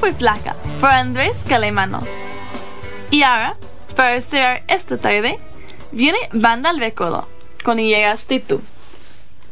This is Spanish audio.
muy flaca por Andrés Calamano. Y ahora, para cerrar esta tarde, viene Banda al Recodo con Y llegaste tú.